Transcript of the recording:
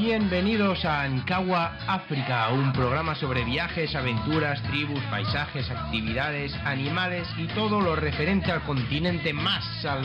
Bienvenidos a Ankawa, África, un programa sobre viajes, aventuras, tribus, paisajes, actividades, animales y todo lo referente al continente más salvaje